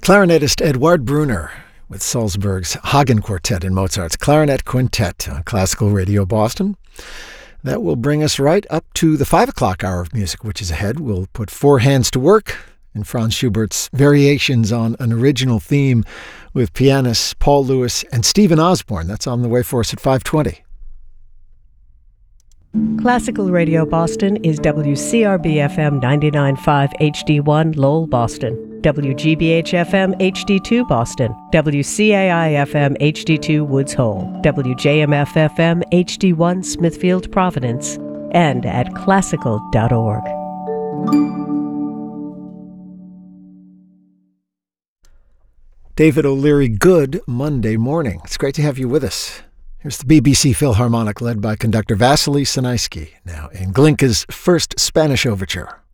Clarinetist Eduard Brunner with Salzburg's Hagen Quartet and Mozart's Clarinet Quintet on Classical Radio Boston. That will bring us right up to the 5 o'clock hour of music, which is ahead. We'll put four hands to work in Franz Schubert's Variations on an Original Theme with pianists Paul Lewis and Stephen Osborne. That's on the way for us at 5:20. Classical Radio Boston is WCRB-FM 99.5 HD1 Lowell, Boston, WGBH-FM HD2 Boston, WCAI-FM HD2 Woods Hole, WJMF-FM HD1 Smithfield, Providence, and at classical.org. David O'Leary, good Monday morning. It's great to have you with us. Here's the BBC Philharmonic led by conductor Vasily Sinaisky, now in Glinka's first Spanish overture.